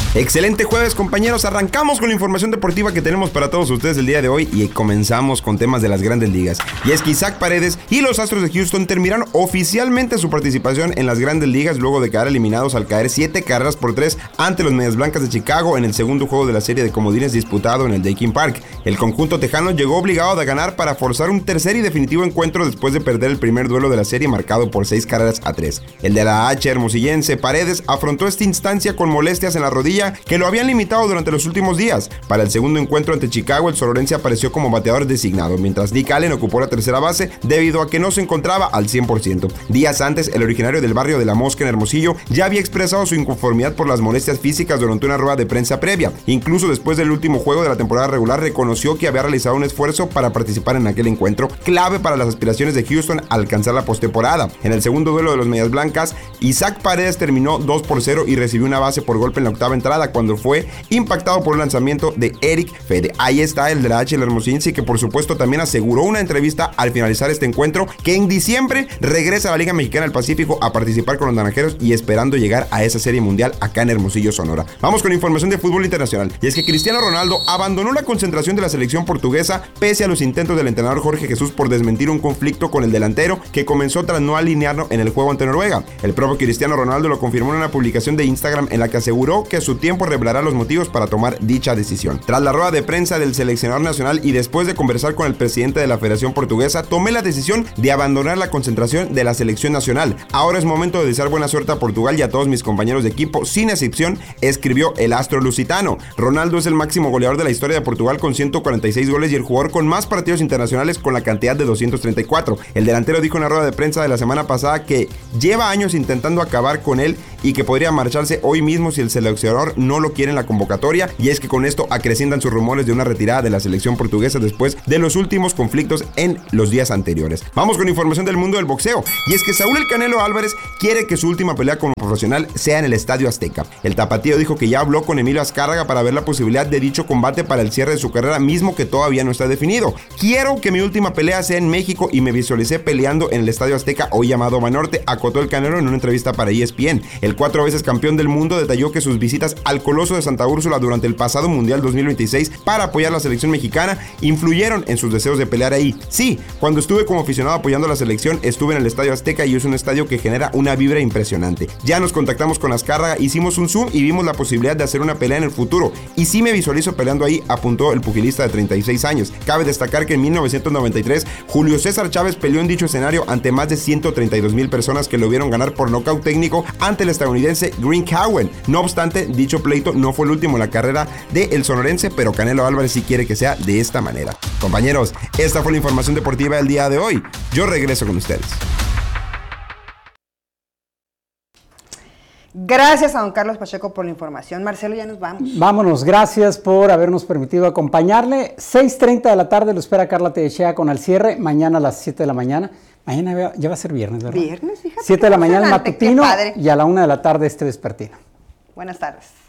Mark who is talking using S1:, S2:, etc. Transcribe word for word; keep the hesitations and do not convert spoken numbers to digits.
S1: Excelente jueves, compañeros. Arrancamos con la información deportiva que tenemos para todos ustedes el día de hoy y comenzamos con temas de las grandes ligas. Y es que Isaac Paredes y los Astros de Houston terminaron oficialmente su participación en las grandes ligas luego de quedar eliminados al caer siete carreras por tres ante los Medias Blancas de Chicago en el segundo juego de la serie de comodines disputado en el Daikin Park. El conjunto tejano llegó obligado a ganar para forzar un tercer y definitivo encuentro después de perder el primer duelo de la serie marcado por seis carreras a tres. El de la H hermosillense Paredes afrontó esta instancia con molestias en la rodilla que lo habían limitado durante los últimos días. Para el segundo encuentro ante Chicago, el sonorense apareció como bateador designado, mientras Nick Allen ocupó la tercera base debido a que no se encontraba al cien por ciento. Días antes, el originario del barrio de La Mosca en Hermosillo ya había expresado su inconformidad por las molestias físicas durante una rueda de prensa previa. Incluso después del último juego de la temporada regular, reconoció que había realizado un esfuerzo para participar en aquel encuentro, clave para las aspiraciones de Houston a alcanzar la postemporada. En el segundo duelo de los Medias Blancas, Isaac Paredes terminó dos por cero y recibió una base por golpe en la octava entrada cuando fue impactado por un lanzamiento de Eric Fede. Ahí está el de la H el hermosillense, que por supuesto también aseguró una entrevista al finalizar este encuentro que en diciembre regresa a la Liga Mexicana del Pacífico a participar con los naranjeros y esperando llegar a esa serie mundial acá en Hermosillo, Sonora. Vamos con información de fútbol internacional, y es que Cristiano Ronaldo abandonó la concentración de la selección portuguesa pese a los intentos del entrenador Jorge Jesús por desmentir un conflicto con el delantero que comenzó tras no alinearlo en el juego ante Noruega. El propio Cristiano Ronaldo lo confirmó en una publicación de Instagram en la que aseguró que a su tiempo revelará los motivos para tomar dicha decisión. Tras la rueda de prensa del seleccionador nacional y después de conversar con el presidente de la Federación Portuguesa, tomé la decisión de abandonar la concentración de la selección nacional. Ahora es momento de desear buena suerte a Portugal y a todos mis compañeros de equipo, sin excepción, escribió el astro lusitano. Ronaldo es el máximo goleador de la historia de Portugal con ciento cuarenta y seis goles y el jugador con más partidos internacionales con la cantidad de doscientos treinta y cuatro. El delantero dijo en la rueda de prensa de la semana pasada que lleva años intentando acabar con él y que podría marcharse hoy mismo si el seleccionador no lo quiere en la convocatoria, y es que con esto acrecientan sus rumores de una retirada de la selección portuguesa después de los últimos conflictos en los días anteriores. Vamos con información del mundo del boxeo, y es que Saúl El Canelo Álvarez quiere que su última pelea como profesional sea en el Estadio Azteca. El tapatío dijo que ya habló con Emilio Azcárraga para ver la posibilidad de dicho combate para el cierre de su carrera, mismo que todavía no está definido. Quiero que mi última pelea sea en México y me visualicé peleando en el Estadio Azteca, hoy llamado Banorte, acotó El Canelo en una entrevista para E S P N. El cuatro veces campeón del mundo detalló que sus visitas al Coloso de Santa Úrsula durante el pasado Mundial dos mil veintiséis para apoyar a la selección mexicana influyeron en sus deseos de pelear ahí. Sí, cuando estuve como aficionado apoyando a la selección, estuve en el Estadio Azteca y es un estadio que genera una vibra impresionante. Ya nos contactamos con Azcárraga, hicimos un Zoom y vimos la posibilidad de hacer una pelea en el futuro. Y sí me visualizo peleando ahí, apuntó el pugilista de treinta y seis años. Cabe destacar que en mil novecientos noventa y tres, Julio César Chávez peleó en dicho escenario ante más de ciento treinta y dos mil personas que lo vieron ganar por nocaut técnico ante el estadounidense Green Cowan. No obstante, dicho pleito no fue el último en la carrera del sonorense, pero Canelo Álvarez sí quiere que sea de esta manera. Compañeros, esta fue la información deportiva del día de hoy. Yo regreso con ustedes.
S2: Gracias a don Carlos Pacheco por la información. Marcelo, ya nos vamos.
S3: Vámonos, gracias por habernos permitido acompañarle. seis treinta de la tarde lo espera Carla Tellechea con al cierre, mañana a las siete de la mañana. Mañana ya va a ser viernes, ¿verdad?
S2: Viernes, fíjate.
S3: siete de la mañana el matutino y a la una de la tarde este vespertino.
S2: Buenas tardes.